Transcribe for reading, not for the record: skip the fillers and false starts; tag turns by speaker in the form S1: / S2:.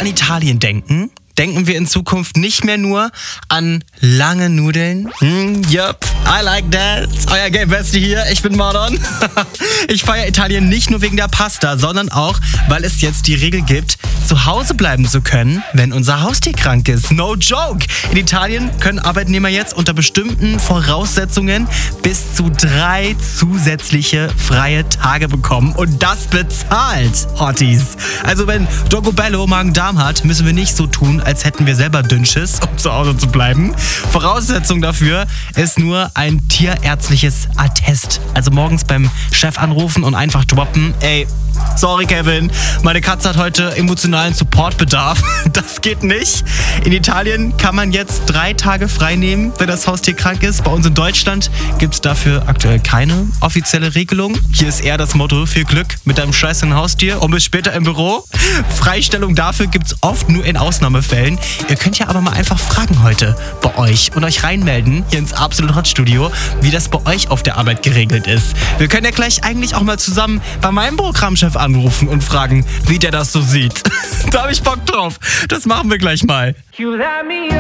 S1: an Italien denken, denken wir in Zukunft nicht mehr nur an lange Nudeln. Yup, I like that. Euer Game-Beste hier, ich bin Mardon. Ich feiere Italien nicht nur wegen der Pasta, sondern auch, weil es jetzt die Regel gibt, zu Hause bleiben zu können, wenn unser Haustier krank ist. No joke! In Italien können Arbeitnehmer jetzt unter bestimmten Voraussetzungen bis zu 3 zusätzliche freie Tage bekommen. Und das bezahlt, Hotties. Also wenn Doggobello Magen-Darm hat, müssen wir nicht so tun, als hätten wir selber Dünnschiss, um zu Hause zu bleiben. Voraussetzung dafür ist nur ein tierärztliches Attest. Also morgens beim Chef anrufen und einfach droppen, ey, sorry Kevin, meine Katze hat heute emotionalen Supportbedarf. Das geht nicht. In Italien kann man jetzt 3 Tage frei nehmen, wenn das Haustier krank ist. Bei uns in Deutschland gibt es dafür aktuell keine offizielle Regelung. Hier ist eher das Motto, viel Glück mit deinem scheißen Haustier und bis später im Büro. Freistellung dafür gibt es oft nur in Ausnahmefällen. Ihr könnt ja aber mal einfach fragen heute bei euch und euch reinmelden hier ins Absolut Hot Studio, wie das bei euch auf der Arbeit geregelt ist. Wir können ja gleich eigentlich auch mal zusammen bei meinem Programmchef anrufen und fragen, wie der das so sieht. Da habe ich Bock drauf. Das machen wir gleich mal.
S2: You light me